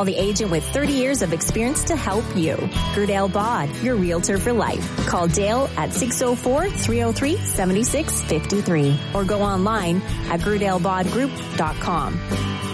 Call the agent with 30 years of experience to help you. Gerdale Bod, your realtor for life. Call Dale at 604-303-7653 or go online at GerdaleBodGroup.com.